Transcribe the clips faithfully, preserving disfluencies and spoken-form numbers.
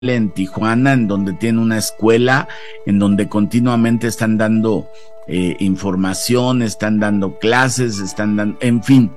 en Tijuana, en donde tiene una escuela, en donde continuamente están dando eh, información, están dando clases, están dando, en fin.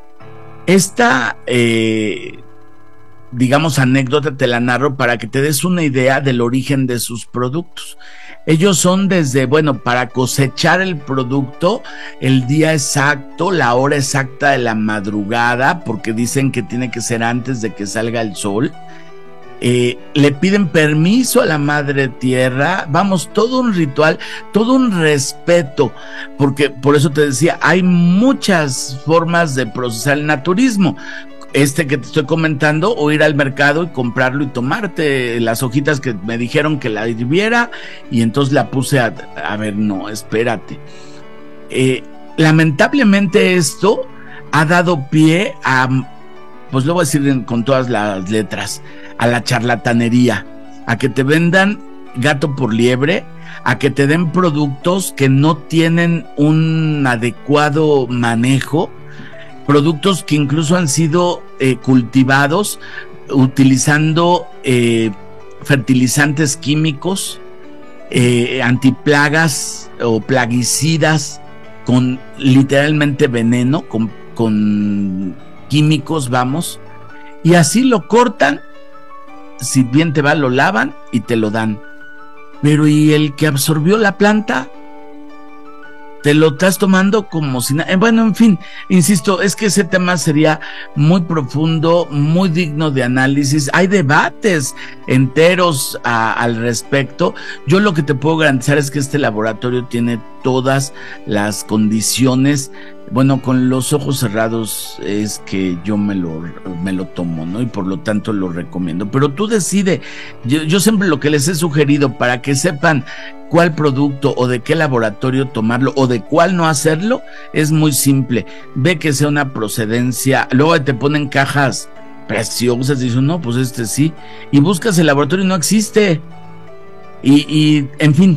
Esta, eh, digamos, anécdota te la narro para que te des una idea del origen de sus productos. Ellos son desde, bueno, para cosechar el producto, el día exacto, la hora exacta de la madrugada, porque dicen que tiene que ser antes de que salga el sol. Eh, le piden permiso a la madre tierra, vamos, todo un ritual, todo un respeto, porque por eso te decía, hay muchas formas de procesar el naturismo. Este que te estoy comentando, o ir al mercado y comprarlo y tomarte las hojitas que me dijeron que la hirviera, y entonces la puse a, a ver, no, espérate. Eh, lamentablemente esto ha dado pie a, pues lo voy a decir con todas las letras, a la charlatanería, a que te vendan gato por liebre, a que te den productos que no tienen un adecuado manejo, productos que incluso han sido eh, cultivados utilizando eh, fertilizantes químicos, eh, antiplagas o plaguicidas, con literalmente veneno, con, con químicos, vamos, y así lo cortan, si bien te va, lo lavan y te lo dan. Pero ¿y el que absorbió la planta? Te lo estás tomando como si nada. Bueno, en fin, insisto, es que ese tema sería muy profundo, muy digno de análisis. Hay debates enteros a, al respecto. Yo lo que te puedo garantizar es que este laboratorio tiene todas las condiciones. Bueno, con los ojos cerrados es que yo me lo, me lo tomo, ¿no? Y por lo tanto lo recomiendo. Pero tú decide. Yo, yo siempre lo que les he sugerido para que sepan cuál producto o de qué laboratorio tomarlo o de cuál no hacerlo, es muy simple. Ve que sea una procedencia. Luego te ponen cajas preciosas y dicen, no, pues este sí. Y buscas el laboratorio y no existe. Y, y en fin,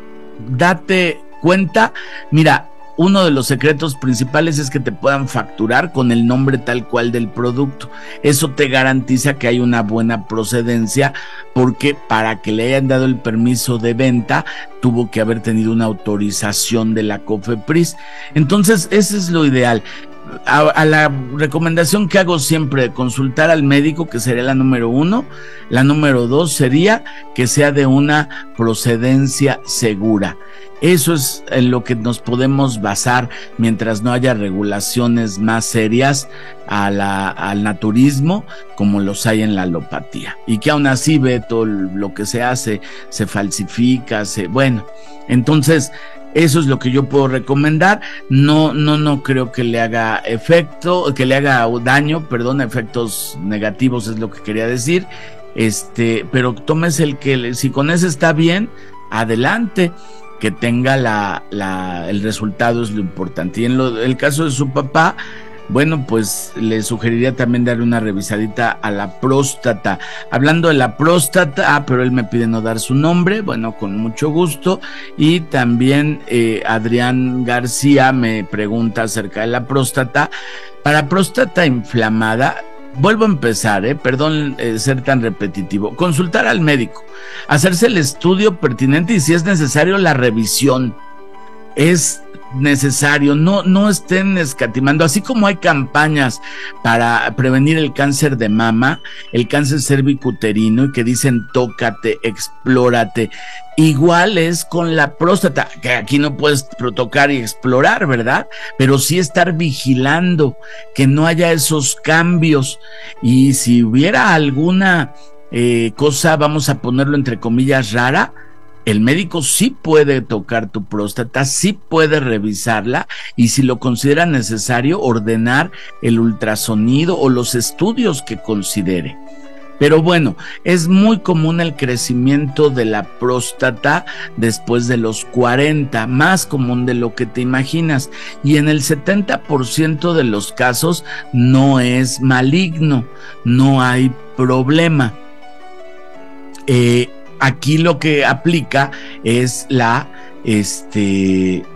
date cuenta. Mira, uno de los secretos principales es que te puedan facturar con el nombre tal cual del producto. Eso te garantiza que hay una buena procedencia, porque para que le hayan dado el permiso de venta tuvo que haber tenido una autorización de la COFEPRIS. Entonces, ese es lo ideal. A, a la recomendación que hago siempre, consultar al médico, que sería la número uno. La número dos sería que sea de una procedencia segura. Eso es en lo que nos podemos basar mientras no haya regulaciones más serias a la, al naturismo como los hay en la alopatía. Y que aún así, Beto, lo que se hace se falsifica, se, bueno, entonces eso es lo que yo puedo recomendar. No, no, no creo que le haga efecto, que le haga daño, perdón, efectos negativos es lo que quería decir. Este, pero tomes el que, si con ese está bien, adelante. Que tenga la, la, el resultado es lo importante. Y en lo, el caso de su papá, bueno, pues le sugeriría también darle una revisadita a la próstata. Hablando de la próstata, ah, pero él me pide no dar su nombre, bueno, con mucho gusto. Y también eh, Adrián García me pregunta acerca de la próstata. Para próstata inflamada, vuelvo a empezar, eh, perdón eh, ser tan repetitivo, consultar al médico, hacerse el estudio pertinente y si es necesario la revisión. Es necesario, no, no estén escatimando, así como hay campañas para prevenir el cáncer de mama, el cáncer cervicuterino, y que dicen tócate, explórate, igual es con la próstata, que aquí no puedes tocar y explorar, ¿verdad? Pero sí estar vigilando que no haya esos cambios, y si hubiera alguna eh, cosa, vamos a ponerlo entre comillas, rara, el médico sí puede tocar tu próstata, sí puede revisarla, y si lo considera necesario, ordenar el ultrasonido o los estudios que considere. Pero bueno, es muy común el crecimiento de la próstata después de los cuarenta, más común de lo que te imaginas, y en el setenta por ciento de los casos no es maligno, no hay problema. Eh, Aquí lo que aplica es la, este, eh,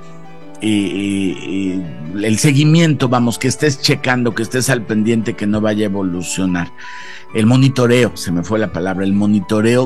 eh, el seguimiento, vamos, que estés checando, que estés al pendiente, que no vaya a evolucionar. el monitoreo, se me fue la palabra, el monitoreo